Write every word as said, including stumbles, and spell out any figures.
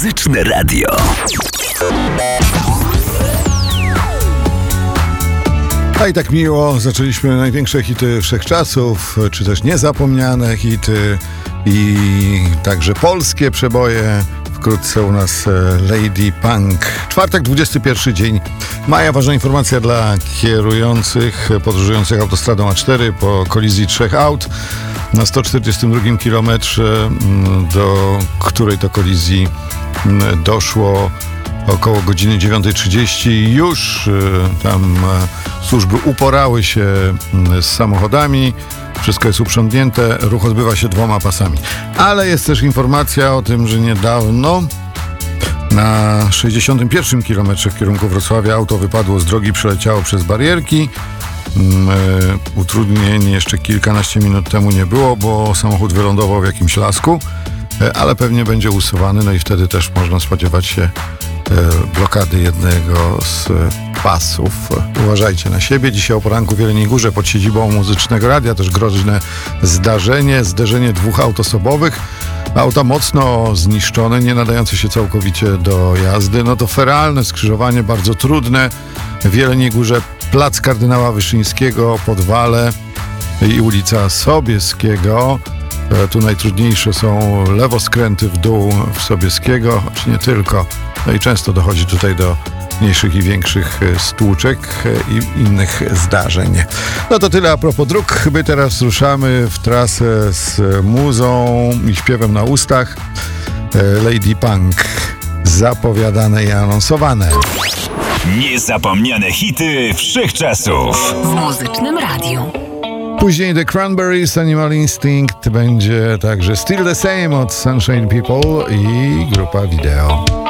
Muzyczne Radio. A i tak miło, zaczęliśmy największe hity wszechczasów, czy też niezapomniane hity i także polskie przeboje. Wkrótce u nas Lady Punk. Czwartek, dwudziesty pierwszy dzień maja. Ważna informacja dla kierujących, podróżujących autostradą A cztery po kolizji trzech aut na sto czterdziestym drugim kilometrze, do której to kolizji doszło około godziny dziewiątej trzydzieści. Już tam służby uporały się z samochodami. Wszystko jest uprzątnięte, ruch odbywa się dwoma pasami. Ale jest też informacja o tym, że niedawno na sześćdziesiątym pierwszym kilometrze w kierunku Wrocławia auto wypadło z drogi, przeleciało przez barierki. Utrudnień jeszcze kilkanaście minut temu nie było, bo samochód wylądował w jakimś lasku, ale pewnie będzie usuwany, no i wtedy też można spodziewać się blokady jednego z pasów. Uważajcie na siebie. Dzisiaj o poranku w Jeleniej Górze pod siedzibą Muzycznego Radia też groźne zdarzenie, zderzenie dwóch aut osobowych. Auta mocno zniszczone, nie nadające się całkowicie do jazdy. No to feralne skrzyżowanie, bardzo trudne. W Jeleniej Górze plac Kardynała Wyszyńskiego, Podwale i ulica Sobieskiego. Tu najtrudniejsze są lewoskręty w dół w Sobieskiego, choć nie tylko. No i często dochodzi tutaj do mniejszych i większych stłuczek i innych zdarzeń. No to tyle a propos dróg. My teraz ruszamy w trasę z muzą i śpiewem na ustach. Lady Punk. Zapowiadane i anonsowane. Niezapomniane hity wszechczasów w Muzycznym Radiu. Później The Cranberries, Animal Instinct, będzie także Still the Same od Sunshine People i grupa Video.